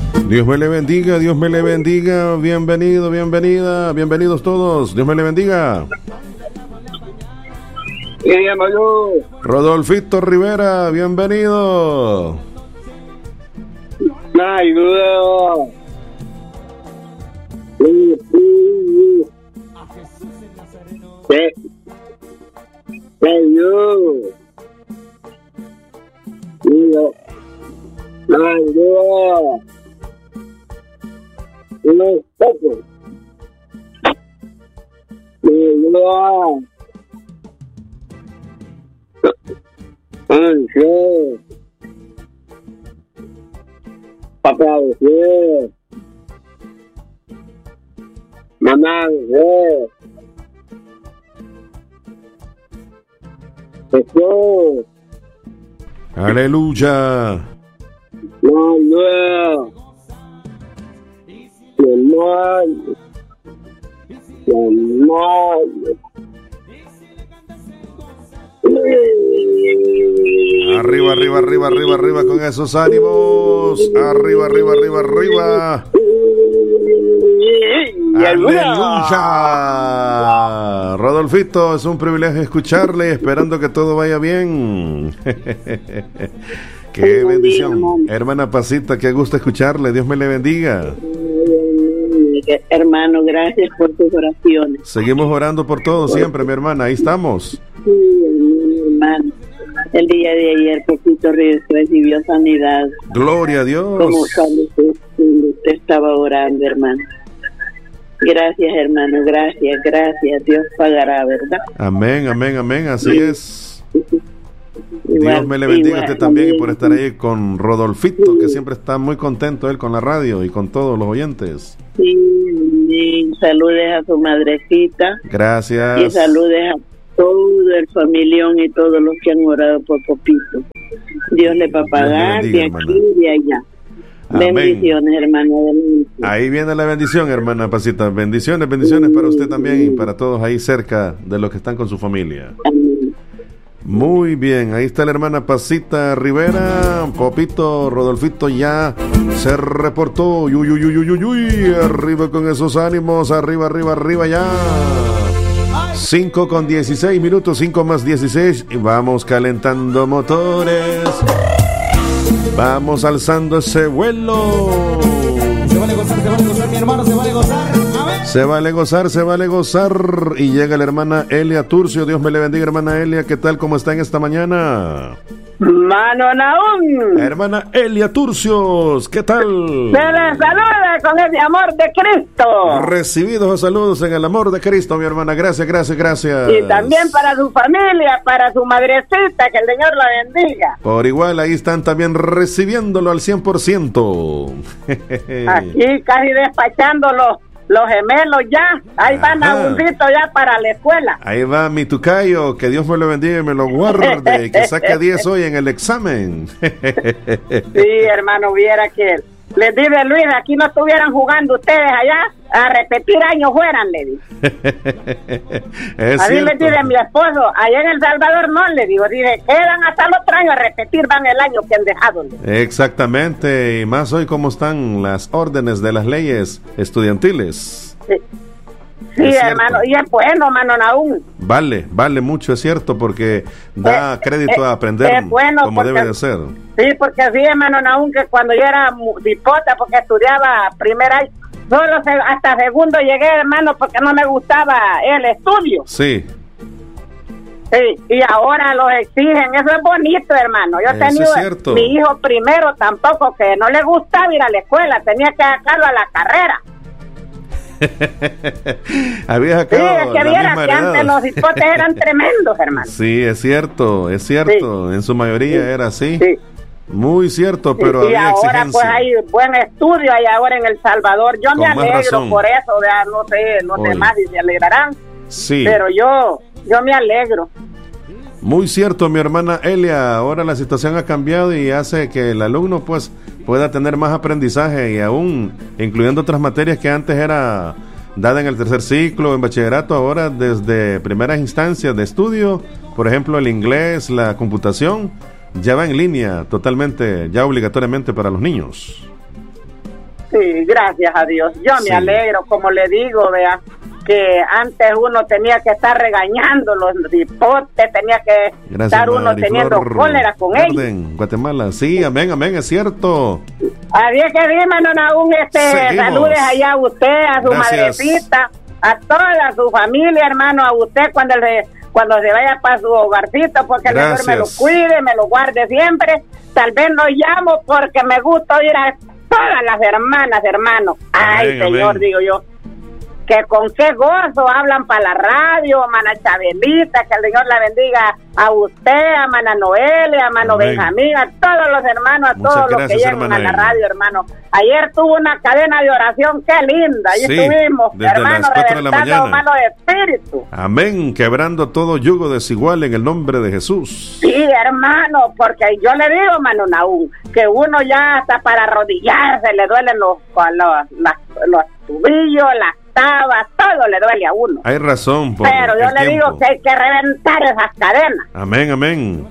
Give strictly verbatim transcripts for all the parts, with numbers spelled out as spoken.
Dios me le bendiga, Dios me le bendiga. Bienvenido, bienvenida, bienvenidos todos. Dios me le bendiga. Sí, yo. Rodolfito Rivera, bienvenido. No hay duda. Sí, sí, yo. No hay duda. No poco. No, no. Papá, sí. Mamá, sí. Jesús. Aleluya. No, no. No, no. Arriba, arriba, arriba, arriba, arriba con esos ánimos. Arriba, arriba, arriba, arriba. Aleluya. Rodolfito, es un privilegio escucharle, esperando que todo vaya bien. Qué bendición. Hermana Pasita, qué gusto escucharle. Dios me le bendiga. Hermano, gracias por tus oraciones. Seguimos orando por todos siempre, mi hermana. Ahí estamos. Sí, hermano. El día de ayer, poquito recibió sanidad. Gloria a Dios. Como cuando usted, usted estaba orando, hermano. Gracias, hermano. Gracias, gracias. Dios pagará, ¿verdad? Amén, amén, amén. Así sí. es. Igual, Dios me le bendiga igual, a usted también, también. Y por estar ahí con Rodolfito, que siempre está muy contento él con la radio y con todos los oyentes. Sí, y saludes a su madrecita. Gracias. Y saludes a todo el familión y todos los que han orado por Popito. Dios le va a pagar de aquí y de allá. Amén. Bendiciones, hermana. Ahí viene la bendición, hermana Pasita. Bendiciones, bendiciones para usted también y para todos ahí cerca de los que están con su familia. Amén. Muy bien, ahí está la hermana Pasita Rivera. Popito, Rodolfito ya se reportó. Uy, uy, uy, uy, uy, uy. Arriba con esos ánimos, arriba, arriba, arriba ya. cinco con dieciséis minutos, cinco más dieciséis. Y vamos calentando motores. Vamos alzando ese vuelo. Se vale gozar, se vale gozar, mi hermano, se vale gozar. Se vale gozar, se vale gozar. Y llega la hermana Elia Turcio. Dios me le bendiga, hermana Elia. ¿Qué tal? ¿Cómo está en esta mañana? Mano Naum. Hermana Elia Turcios, ¿qué tal? Se les saluda con el amor de Cristo. Recibidos los saludos en el amor de Cristo, mi hermana. Gracias, gracias, gracias. Y también para su familia, para su madrecita, que el Señor la bendiga. Por igual, ahí están también recibiéndolo al cien por ciento. Aquí casi despachándolo. Los gemelos ya, ahí Ajá. van a un rito ya para la escuela. Ahí va mi tucayo, que Dios me lo bendiga y me lo guarde, y que saque diez hoy en el examen. Sí, hermano, viera que les dice Luis, aquí no estuvieran jugando ustedes allá, a repetir años fueran, le digo. Es a mí cierto. le dice mi esposo, allá en El Salvador no, le digo, dice, quedan hasta el otro año a repetir, van el año que han dejado. Le digo. Exactamente, y más hoy cómo están las órdenes de las leyes estudiantiles. Sí, sí hermano, y es bueno, hermano Naúm. Vale, vale mucho, es cierto, porque da Eh, crédito eh, a aprender es bueno como porque- debe de ser. Sí, porque sí, hermano Naúm, que cuando yo era dipota, porque estudiaba primer año, solo se- hasta segundo llegué, hermano, porque no me gustaba el estudio. Sí, Sí, y ahora los exigen, eso es bonito, hermano. Yo Eso tenía es cierto. mi hijo primero tampoco, que no le gustaba ir a la escuela, tenía que sacarlo a la carrera. había Sí, sacado es que la viera misma que antes heredad. los hipotes eran tremendos, hermano. Sí, es cierto, es cierto, en su mayoría Sí. era así. Sí. Muy cierto, Sí, pero y había ahora exigencia. pues hay buen estudio ahí ahora en El Salvador. Yo Con me más alegro razón. por eso, vea, no sé, no sé Oye. más si se alegrarán, Sí, pero yo, yo me alegro. muy cierto, mi hermana Elia. Ahora la situación ha cambiado y hace que el alumno pues pueda tener más aprendizaje y aún incluyendo otras materias que antes era dada en el tercer ciclo, en bachillerato, ahora desde primeras instancias de estudio, por ejemplo el inglés, la computación, ya va en línea totalmente, ya obligatoriamente para los niños. Sí, gracias a Dios. Yo Sí. me alegro, como le digo, vea, que antes uno tenía que estar regañando los hipotes, tenía que Gracias, estar uno Mariflor teniendo cólera con ellos. Garden, Guatemala. Sí, amén, amén, es cierto. Así es que dime, don Aún, este, Seguimos. saludes allá a usted, a su Gracias. madrecita, a toda su familia, hermano, a usted cuando le, cuando se vaya para su hogarcito, porque el Señor me lo Gracias. cuide, me lo guarde siempre. Tal vez no llamo porque me gusta oír a todas las hermanas, hermano. Ay, Amén, Señor, amén. digo yo. Que con qué gozo hablan para la radio, mana Chabelita, que el Señor la bendiga a usted, a mana Noelia, a mano Amén. Benjamín, a todos los hermanos, a Muchas todos los que gracias, llegan hermana a la Elia. radio, hermano. Ayer tuvo una cadena de oración, qué linda, ahí Sí, estuvimos, desde hermano, las cuatro de la reventando mañana. mano de espíritu. Amén, quebrando todo yugo desigual en el nombre de Jesús. Sí, hermano, porque yo le digo, mano Naúm, que uno ya hasta para arrodillarse le duelen los, los, las- los tubillos, las tabas, todo le duele a uno. Hay razón por Pero yo el le digo tiempo. que hay que reventar esas cadenas. Amén, amén.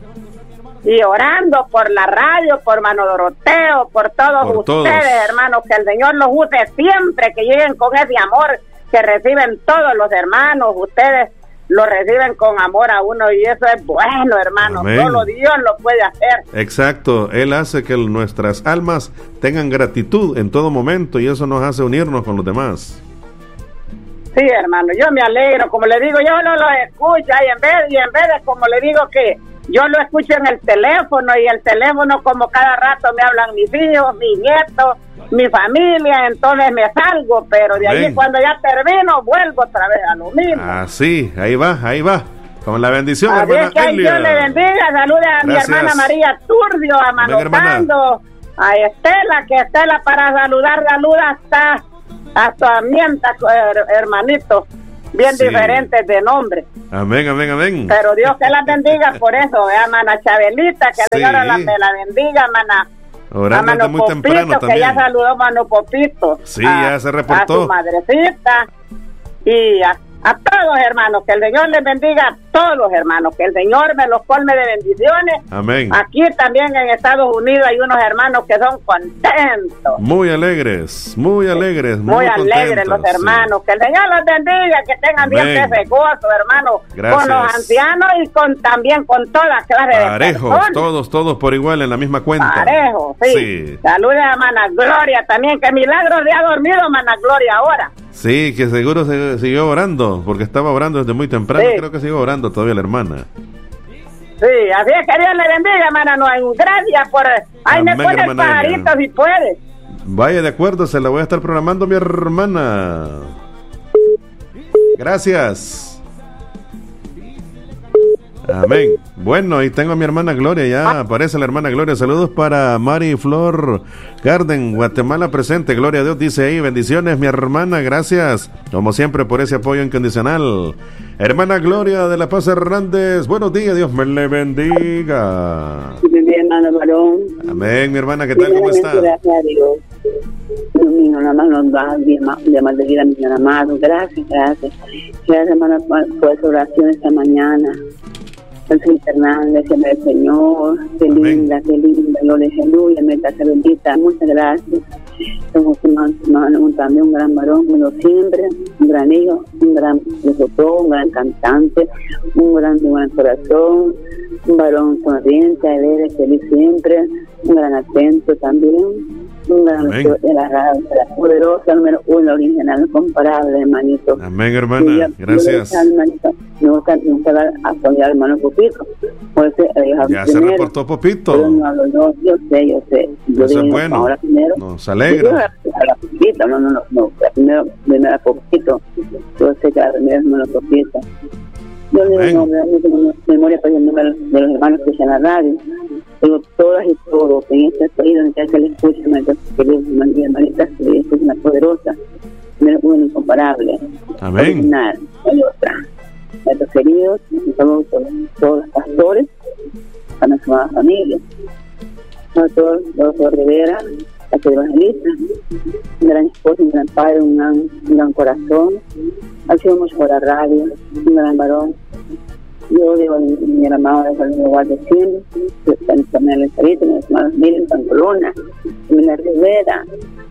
Y orando por la radio, por Mano Doroteo, por todos Por todos. ustedes, hermanos, que el Señor los use siempre, que lleguen con ese amor que reciben todos los hermanos. Ustedes lo reciben con amor a uno y eso es bueno, hermano. Amén. Solo Dios lo puede hacer. Exacto, Él hace que nuestras almas tengan gratitud en todo momento y eso nos hace unirnos con los demás. Sí, hermano, yo me alegro, como le digo, yo no lo escucho y en vez, y en vez de, como le digo, que yo lo escucho en el teléfono y el teléfono como cada rato me hablan mis hijos, mis nietos, mi familia, entonces me salgo, pero de Amén. ahí cuando ya termino vuelvo otra vez a lo mismo. Así, ahí va, ahí va. Con la bendición, Así hermana es que Elia. Dios le bendiga, salude a mi Gracias. hermana María Turbio, a Amén, hermana. Manotando, a Estela, que Estela para saludar, saluda hasta a su amienta, her- hermanito, bien Sí. diferentes de nombre. Amén, amén, amén. Pero Dios que la bendiga por eso, ¿eh? Mana Chabelita, que el Sí. Señor la, me la bendiga, mana. A Orando Mano desde muy Popito, temprano que ya también. saludó Mano Popito. Sí, a- ya se reportó. A su madrecita y a, a todos, hermanos, que el Señor les bendiga a todos, hermanos, que el Señor me los colme de bendiciones. Amén. Aquí también en Estados Unidos hay unos hermanos que son contentos. Muy alegres, muy alegres, muy, Muy alegres contentos, los hermanos. sí. Que el Señor los bendiga, que tengan Amén. siempre ese gozo, hermano. Gracias. Con los ancianos y con también con toda clase de Parejos, personas. todos, todos por igual en la misma cuenta. Parejo, sí. Sí. Saludos a Mana Gloria también, que milagro le ha dormido Mana Gloria ahora. Sí, que seguro se siguió orando, porque estaba orando desde muy temprano, Sí. creo que siguió orando todavía la hermana. Sí, así es que Dios le bendiga, Mana Noel. Gracias por... Ay, me Amén, pone el hermana pajarito Elia. si puede. Vaya, de acuerdo, se la voy a estar programando a mi hermana. Gracias. Amén. Bueno, ahí tengo a mi hermana Gloria, ya aparece la hermana Gloria. Saludos para Mari Flor Garden, Guatemala presente. Gloria a Dios, dice ahí. Bendiciones, mi hermana, gracias. Como siempre, por ese apoyo incondicional. Hermana Gloria de la Paz Hernández, buenos días, Dios me le bendiga. Mi hermano varón. Amén, mi hermana, ¿qué tal? ¿Cómo Primeramente, está? gracias a Dios. Dios mío, nada más nos da de maldecir a mi señor amado. Gracias, gracias. Gracias, hermana, por esa oración esta mañana. Francis Fernández, siempre el Señor. Qué Amén. linda, qué linda. Gloria, aleluya, me casa bendita. Muchas gracias. Somos un, también un gran varón, como siempre, un gran hijo, un gran locutor, un gran cantante, un gran, un gran corazón, un varón sonriente, alegre, feliz siempre, un gran atento también, un gran Amén. de la, radio, de la poderosa número uno, original, incomparable, hermanito. Amén, hermana, gracias. Me gusta, me gusta dar apoyar al hermano Popito. Por eso, eh, Ya se primero, reportó pero Popito. no hablo yo, yo sé, yo sé. Yo Eso es digo, bueno. ahora primero. Nos Yo alegra. a la Popito, no, no, no, no, la primero, primero a Popito. Yo sé que la primera es hermano Popito. Yo le Amén. digo, no, no tengo memoria para el número de los hermanos que escuchan la radio. Digo, todas y todos, en este país donde se le escucha, hermanitas, queridos hermanitas, que le escuchan la poderosa, número uno, incomparable. Amén. Original, hay otra. Nuestros queridos, todos, todos, todos los pastores, a nuestra amada familia, a todos los de Rivera, a tu evangelista, un gran esposo, un gran padre, un gran, un gran corazón, ha sido mucho por la radio, un gran varón. Yo digo, mi, mi amado de San Lugar de Cielo, también el Sarito, mis hermanos Miren, Pantolona, Mina Rivera,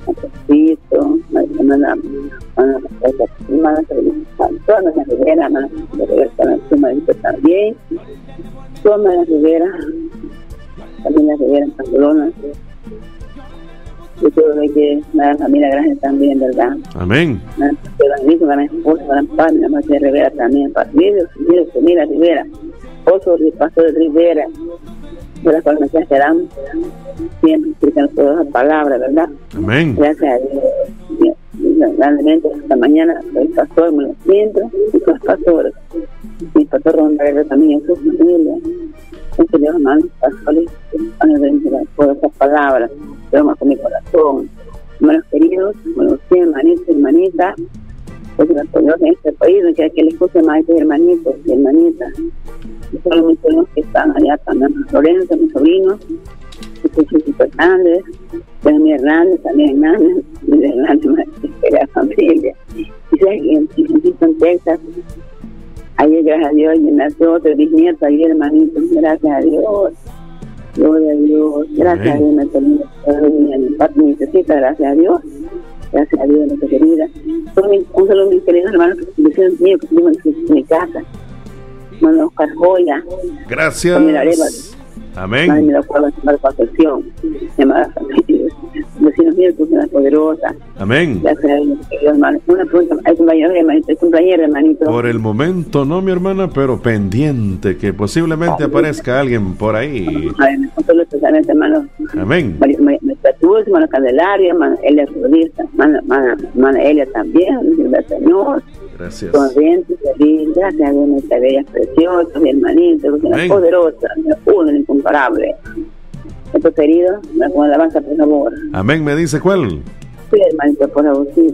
Pepito, hermana, hermana, hermana, todas las Rivera, hermana Rivera, su marido también, todas las Rivera, también las Rivera en Pamplona. Yo creo que la familia grande también, ¿verdad? Amén. La gran esposa, la gran padre, la madre de Rivera también, Padre, familia Rivera, esposo del pastor de Rivera, de las cuales nos quedamos siempre explicando todas las palabras, ¿verdad? Amén. Gracias a Dios. Grandemente, esta mañana, el pastor me lo siento, y los pastores, mi pastor Ronda también en su familia. Entonces, Dios, hermanos, pastores, van a ver todas esas palabras, toma con mi corazón. Hermanos queridos, hermanos, hermanitos, hermanitas, pues los señores en este país, no quiero que les escuchen más de hermanitos y hermanitas. Y solo mis sobrinos que están allá también, Lorenzo, mis sobrinos, mis Hernández, pero mi Hernández, también Hernández, mi Hernández, de la familia. Y sé que en Texas, ayer, gracias a Dios, y nació otro bisnieto, ayer, hermanitos, gracias a Dios. Gloria a Dios, gracias a Dios, me termino mi necesita, gracias a Dios, gracias a Dios, nuestra querida. Un saludo, mis queridos hermanos, que dicen mío, que vivimos en mi casa. Hermano Oscar Joya. Gracias. Amén. Madre mía, la Madre Concepción, mi amada familia. Vecinos míos, que son poderosa. Amén. Gracias a Dios, queridos hermanos. Una pregunta, hay compañeros, hermanito, hay compañeros, hermanito. Por el momento no, mi hermana, pero pendiente que posiblemente Amén. Aparezca alguien por ahí. Ay, me contó especialmente, hermano. Amén. Me tatuó, hermano Candelaria, hermano Elia Rodríguez, hermana Elia también, el Señor. Gracias. Sonriente, feliz, gracias a Dios, nuestras bellas preciosas, mi hermanito, que es poderosa, uno, incomparable. Nuestro querido, con alabanza, por favor. Amén, me dice cuál. Sí, hermanito, por favor, sí.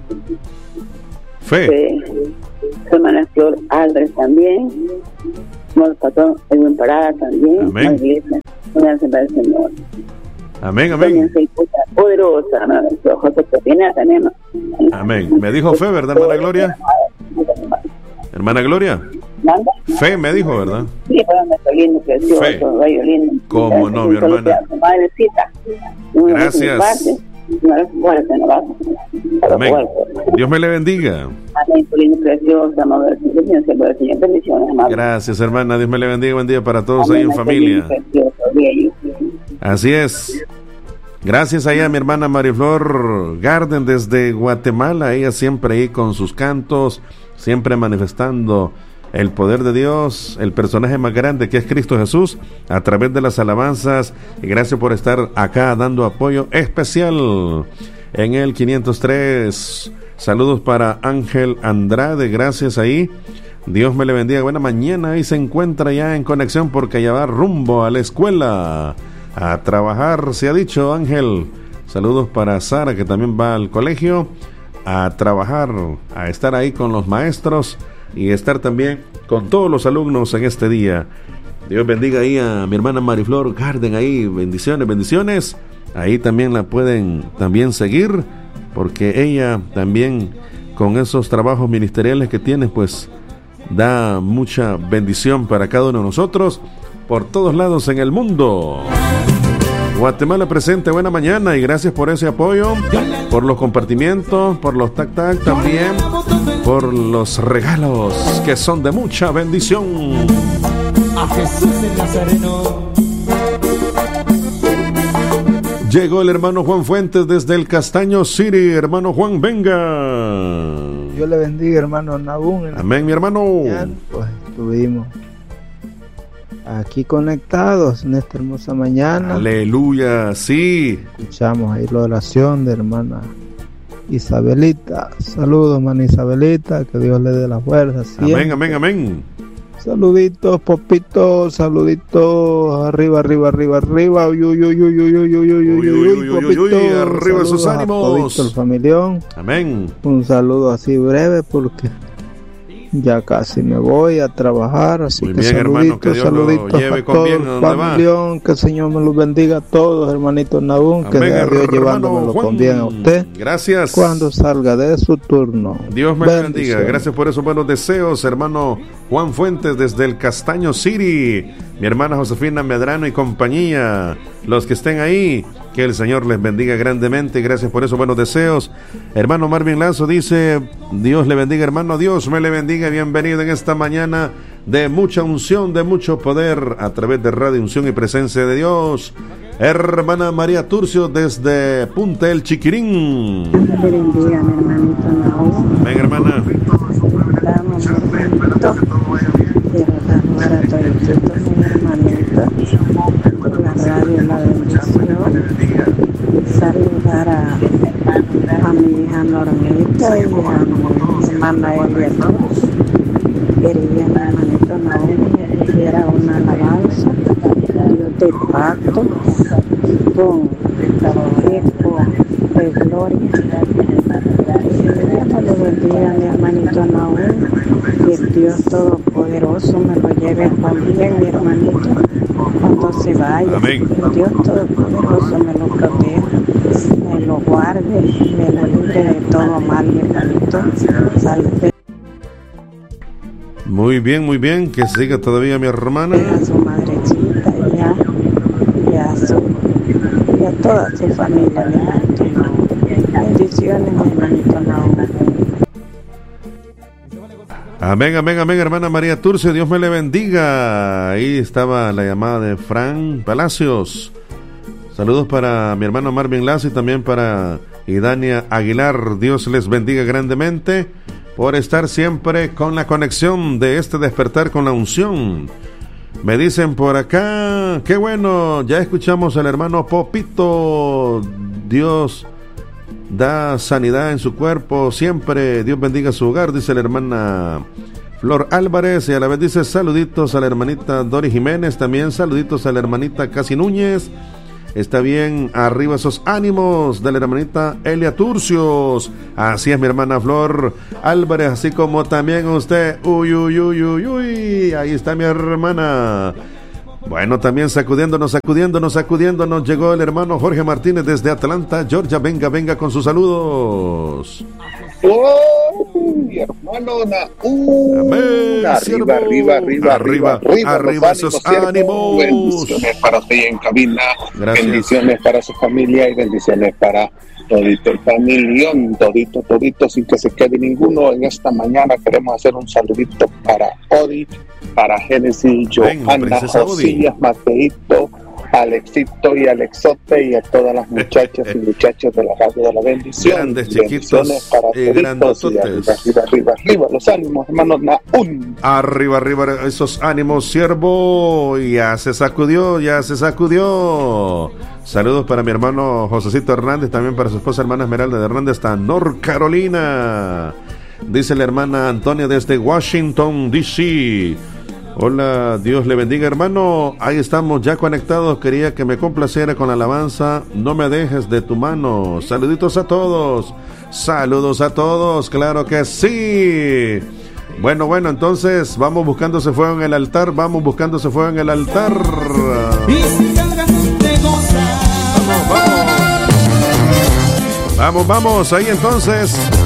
Fe. Fe. Su hermana Flor Álvarez también. Nuestro patrón Edwin Parada también. Amén. La iglesia, una para el Señor. Amén, amén. Poderosa, José Pepina también. Amén. Me dijo Fe, ¿verdad, hermana Gloria? Hermana Gloria. ¿Manda? Fe me dijo, ¿verdad? Sí, pero me estoy lindo, precioso, Fe. bello, lindo. ¿Cómo no, mi hermana? Madrecita. Gracias. Amén. Dios me le bendiga. Amén, lindo, precioso, amado. Bendiciones, amado. Gracias, hermana. Dios me le bendiga. Buen día para todos ahí en familia. Así es. Gracias ahí a mi hermana Mariflor Garden desde Guatemala. Ella siempre ahí con sus cantos, siempre manifestando el poder de Dios, el personaje más grande que es Cristo Jesús, a través de las alabanzas. Y gracias por estar acá dando apoyo especial en el quinientos tres. Saludos para Ángel Andrade, gracias ahí. Dios me le bendiga, buena mañana. Ahí se encuentra ya en conexión porque ya va rumbo a la escuela a trabajar, se ha dicho, Ángel. Saludos para Sara, que también va al colegio a trabajar, a estar ahí con los maestros y estar también con todos los alumnos en este día. Dios bendiga ahí a mi hermana Mariflor Garden, ahí, bendiciones, bendiciones. Ahí también la pueden también seguir, porque ella también con esos trabajos ministeriales que tiene, pues da mucha bendición para cada uno de nosotros por todos lados en el mundo. Guatemala presente, buena mañana y gracias por ese apoyo, por los compartimientos, por los tac tac también, por los regalos que son de mucha bendición. A Jesús el Nazareno. Llegó el hermano Juan Fuentes desde el Castaño City. Hermano Juan, venga. Dios le bendiga, hermano Nahum. Amén, mi hermano. Pues estuvimos aquí conectados en esta hermosa mañana. Aleluya, sí. Escuchamos ahí la oración de hermana Isabelita. Saludos, hermana Isabelita, que Dios le dé la fuerza siempre. Amén, amén, amén. Saluditos, Popito, saluditos, arriba, arriba, arriba, arriba, uy, uy, uy, uy, uy, uy, uy, uy, uy, uy, Popito, arriba sus ánimos. Popito, el familión. Amén. Un saludo así breve porque ya casi me voy a trabajar, así muy que bien, saluditos, hermano, que Dios saluditos lo lleve a con todo bien, el ¿a dónde va? familión, que el Señor me los bendiga a todos, hermanito Nahum, que sea Dios llevándomelo con bien a usted. Gracias. Cuando salga de su turno. Dios me le bendiga. Gracias por esos buenos deseos, hermano Juan Fuentes desde el Castaño City. Mi hermana Josefina Medrano y compañía. Los que estén ahí, Que el Señor les bendiga grandemente. Gracias por esos buenos deseos. Hermano Marvin Lazo dice: Dios le bendiga, hermano. Dios me le bendiga. Bienvenido en esta mañana de mucha unción, de mucho poder a través de Radio Unción y Presencia de Dios. Hermana María Turcio desde Punta El Chiquirín. Dios le bendiga, mi hermanito Naúm. Ven, hermana. Damos, mi hermanito. Quiero saludar a todos mis hermanitos. La radio La Bendición. Saludar a, a mi hija Normita y a mi hermana Elia Cruz. Quería, mi hermanito Naúm, que hiciera una alabanza de pacto con eco de gloria. Dios le bendiga, mi hermanito Naúm, que Dios Todopoderoso me lo lleve con bien, mi hermanito, cuando se vaya. Amén. Que Dios Todopoderoso me lo proteja, me lo guarde, me lo libre de todo mal, mi hermanito. Salve. Muy bien, muy bien. Que siga todavía mi hermana. A su madrecita y a, y a, su, y a toda su familia, mi hermanito Naúm. Bendiciones, mi hermanito Naúm. Amén, amén, amén, hermana María Turcio. Dios me le bendiga. Ahí estaba la llamada de Fran Palacios. Saludos para mi hermano Marvin Lazo y también para Idania Aguilar. Dios les bendiga grandemente por estar siempre con la conexión de este despertar con la unción. Me dicen por acá, qué bueno, ya escuchamos al hermano Popito. Dios da sanidad en su cuerpo siempre. Dios bendiga su hogar, dice la hermana Flor Álvarez. Y a la vez dice saluditos a la hermanita Dori Jiménez. También saluditos a la hermanita Casi Núñez. Está bien, arriba esos ánimos de la hermanita Elia Turcios. Así es, mi hermana Flor Álvarez, así como también usted. Uy, uy, uy, uy, uy. Ahí está mi hermana. Bueno, también sacudiéndonos, sacudiéndonos, sacudiéndonos. Llegó el hermano Jorge Martínez desde Atlanta, Georgia. Venga, venga con sus saludos. ¡Oh, mi hermano Naúm! Amén, arriba, siervo. arriba, arriba, arriba, arriba, arriba esos ánimos, ánimos. Bendiciones para usted en cabina. Gracias. Bendiciones para su familia y bendiciones para todito el familión, todito, todito, sin que se quede ninguno. En esta mañana queremos hacer un saludito para Odi, para Génesis, Johanna, Josías, Mateito, Alexito y Alexote y a todas las muchachas y muchachos de la radio de la bendición. Grandes, chiquitos para y grandototes. Arriba, arriba, arriba, arriba, los ánimos, hermanos Naúm. Arriba, arriba, esos ánimos, siervo. Ya se sacudió, ya se sacudió. Saludos para mi hermano Josecito Hernández, también para su esposa hermana Esmeralda de Hernández, hasta North Carolina. Dice la hermana Antonia desde Washington, D C Hola, Dios le bendiga, hermano. Ahí estamos ya conectados. Quería que me complaciera con la alabanza No me dejes de tu mano. Saluditos a todos. Saludos a todos, claro que sí. Bueno, bueno, entonces vamos buscando ese fuego en el altar. Vamos buscando ese fuego en el altar. Vamos, vamos. Vamos, vamos. Ahí entonces